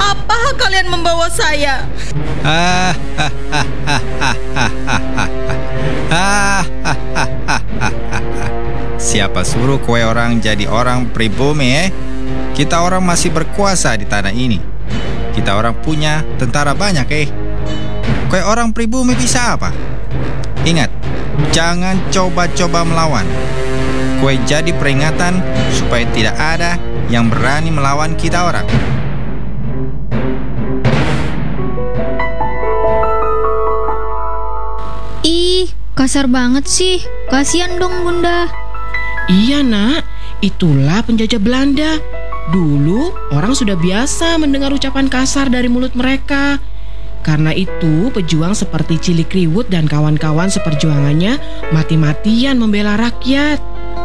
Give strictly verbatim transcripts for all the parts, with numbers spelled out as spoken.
Apa kalian membawa saya? Ah, ah, ah, ah, ah, ah, ah, ah. Ah, ah, ah, ah, ah, ah. Siapa suruh kue orang jadi orang pribumi eh? Kita orang masih berkuasa di tanah ini. Kita orang punya tentara banyak eh. Kue orang pribumi bisa apa? Ingat, jangan coba-coba melawan. Kue jadi peringatan supaya tidak ada yang berani melawan kita orang. Ih, kasar banget sih. Kasihan dong Bunda. Iya nak, itulah penjajah Belanda. Dulu orang sudah biasa mendengar ucapan kasar dari mulut mereka. Karena itu pejuang seperti Cilik Riwut dan kawan-kawan seperjuangannya mati-matian membela rakyat.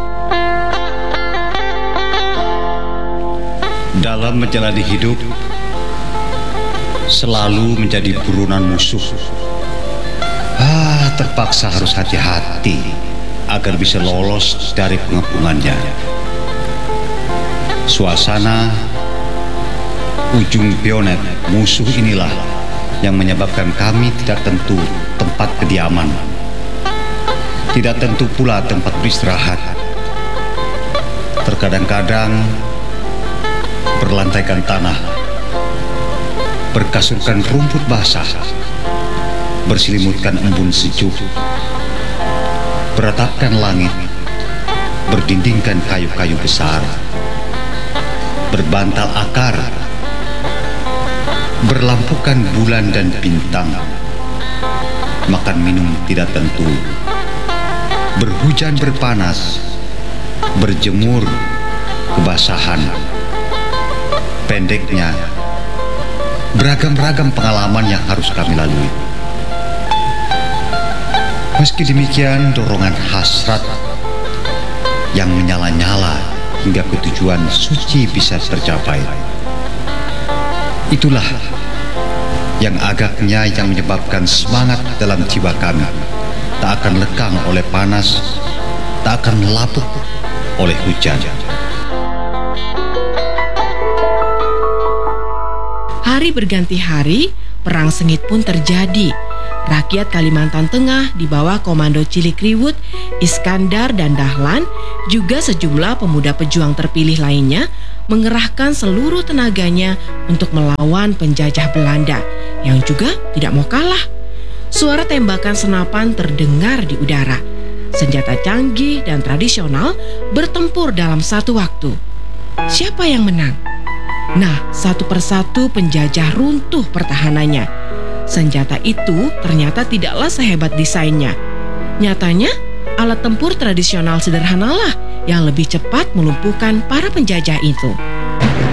Dalam menjalani hidup, selalu menjadi buronan musuh. Ah, terpaksa harus hati-hati agar bisa lolos dari pengepungannya. Suasana ujung pionet musuh inilah yang menyebabkan kami tidak tentu tempat kediaman, tidak tentu pula tempat beristirahat. Terkadang-kadang berlantaikan tanah, berkasurkan rumput basah, berselimutkan embun sejuk, beratapkan langit, berdindingkan kayu-kayu besar, berbantal akar, berlampukan bulan dan bintang, makan minum tidak tentu, berhujan berpanas, berjemur kebasahan. Pendeknya, beragam-ragam pengalaman yang harus kami lalui. Meski demikian, dorongan hasrat yang menyala-nyala hingga ketujuan suci bisa tercapai. Itulah yang agaknya yang menyebabkan semangat dalam jiwa kami tak akan lekang oleh panas, tak akan lapuk oleh hujan. Hari berganti hari, perang sengit pun terjadi. Rakyat Kalimantan Tengah di bawah komando Cilik Riwut, Iskandar dan Dahlan, juga sejumlah pemuda pejuang terpilih lainnya mengerahkan seluruh tenaganya untuk melawan penjajah Belanda yang juga tidak mau kalah. Suara tembakan senapan terdengar di udara. Senjata canggih dan tradisional bertempur dalam satu waktu. Siapa yang menang? Nah, satu persatu penjajah runtuh pertahanannya. Senjata itu ternyata tidaklah sehebat desainnya. Nyatanya, alat tempur tradisional sederhanalah yang lebih cepat melumpuhkan para penjajah itu.